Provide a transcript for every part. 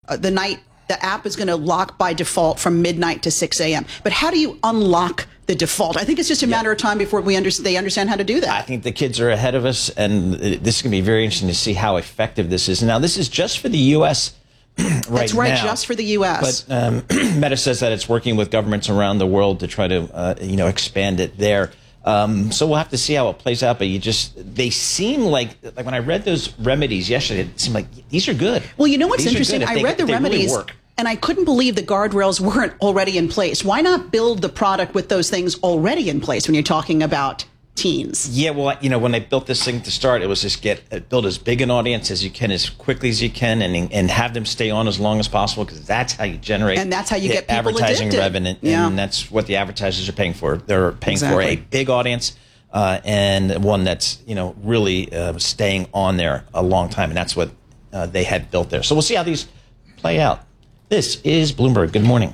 the night. The app is going to lock by default from midnight to 6 a.m. But how do you unlock the default? I think it's just a matter of time before they understand how to do that. I think the kids are ahead of us, and this is going to be very interesting to see how effective this is. Now, this is just for the U.S. That's right, now. just for the U.S. But Meta says that it's working with governments around the world to try to, expand it there. So we'll have to see how it plays out. But they seem like when I read those remedies yesterday, it seemed like these are good. Well, you know what's interesting? I read the remedies. Really, and I couldn't believe the guardrails weren't already in place. Why not build the product with those things already in place when you're talking about teens? Yeah, well, when they built this thing to start, it was just build as big an audience as you can, as quickly as you can, and have them stay on as long as possible, because that's how you generate and that's how you get people advertising addicted. revenue, and that's what the advertisers are paying for. They're paying Exactly. for a big audience and one that's really staying on there a long time, and that's what they had built there. So we'll see how these play out. This is Bloomberg. Good morning.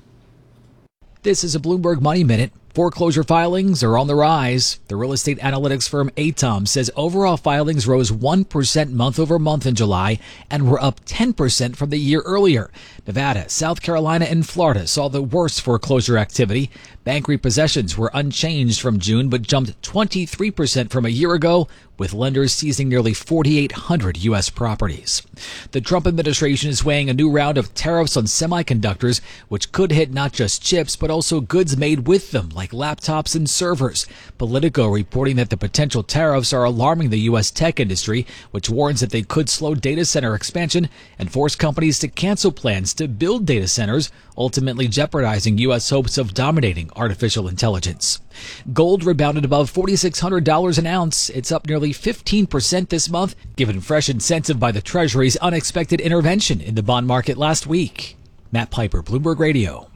This is a Bloomberg Money Minute. Foreclosure filings are on the rise. The real estate analytics firm ATOM says overall filings rose 1% month over month in July and were up 10% from the year earlier. Nevada, South Carolina, and Florida saw the worst foreclosure activity. Bank repossessions were unchanged from June but jumped 23% from a year ago, with lenders seizing nearly 4,800 U.S. properties. The Trump administration is weighing a new round of tariffs on semiconductors, which could hit not just chips but also goods made with them, like laptops and servers. Politico reporting that the potential tariffs are alarming the U.S. tech industry, which warns that they could slow data center expansion and force companies to cancel plans to build data centers, ultimately jeopardizing U.S. hopes of dominating artificial intelligence. Gold rebounded above $4,600 an ounce. It's up nearly 15% this month, given fresh incentive by the Treasury's unexpected intervention in the bond market last week. Matt Piper, Bloomberg Radio.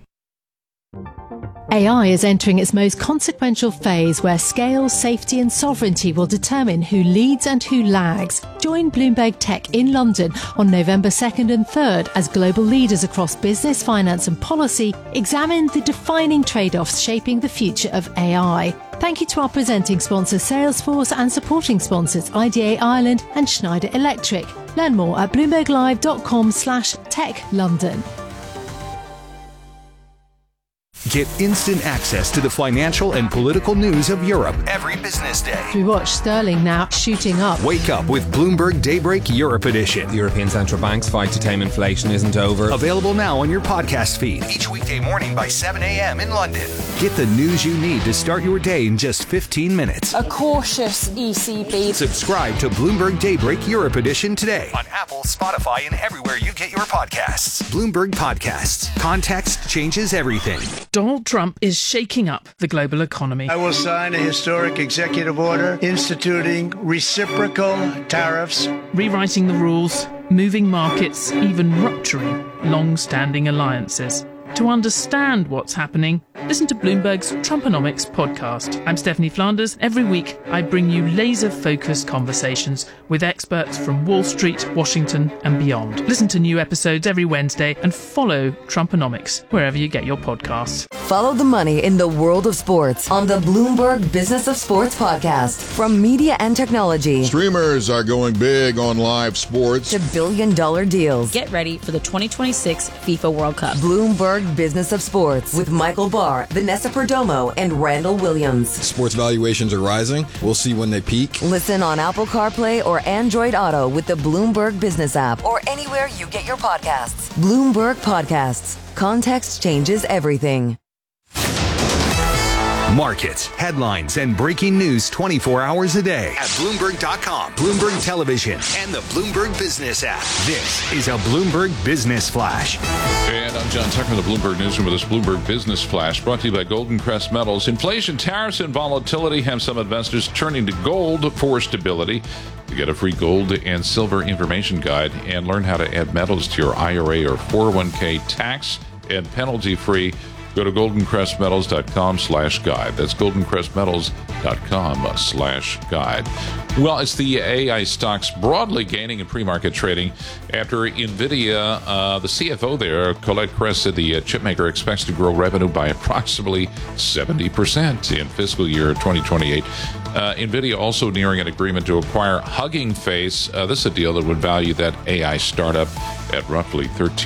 AI is entering its most consequential phase, where scale, safety and sovereignty will determine who leads and who lags. Join Bloomberg Tech in London on November 2nd and 3rd as global leaders across business, finance and policy examine the defining trade-offs shaping the future of AI. Thank you to our presenting sponsors Salesforce and supporting sponsors IDA Ireland and Schneider Electric. Learn more at bloomberglive.com/techlondon. Get instant access to the financial and political news of Europe every business day. We watch sterling now shooting up. Wake up with Bloomberg Daybreak Europe Edition. The European Central Bank's fight to tame inflation isn't over. Available now on your podcast feed each weekday morning by 7 a.m. in London. Get the news you need to start your day in just 15 minutes. A cautious ECB. Subscribe to Bloomberg Daybreak Europe Edition today on Apple, Spotify, and everywhere you get your podcasts. Bloomberg Podcasts. Context changes everything. Donald Trump is shaking up the global economy. I will sign a historic executive order instituting reciprocal tariffs, rewriting the rules, moving markets, even rupturing long-standing alliances. To understand what's happening, listen to Bloomberg's Trumponomics podcast. I'm Stephanie Flanders. Every week, I bring you laser-focused conversations with experts from Wall Street, Washington, and beyond. Listen to new episodes every Wednesday and follow Trumponomics wherever you get your podcasts. Follow the money in the world of sports on the Bloomberg Business of Sports podcast. From media and technology, streamers are going big on live sports, to billion-dollar deals. Get ready for the 2026 FIFA World Cup. Bloomberg Business of Sports with Michael Barr, Vanessa Perdomo, and Randall Williams. Sports valuations are rising. We'll see when they peak. Listen on Apple CarPlay or Android Auto with the Bloomberg Business app or anywhere you get your podcasts. Bloomberg Podcasts. Context changes everything. Markets, headlines, and breaking news 24 hours a day at Bloomberg.com, Bloomberg Television, and the Bloomberg Business app. This is a Bloomberg Business Flash. And I'm John Tucker, the Bloomberg Newsroom with this Bloomberg Business Flash, brought to you by Golden Crest Metals. Inflation, tariffs, and volatility have some investors turning to gold for stability. To get a free gold and silver information guide and learn how to add metals to your IRA or 401k tax and penalty-free, go to goldencrestmetals.com/guide. That's goldencrestmetals.com/guide. Well, it's the AI stocks broadly gaining in pre-market trading after NVIDIA, the CFO there, Colette Kress, said the chipmaker expects to grow revenue by approximately 70% in fiscal year 2028. NVIDIA also nearing an agreement to acquire Hugging Face. This is a deal that would value that AI startup at roughly $13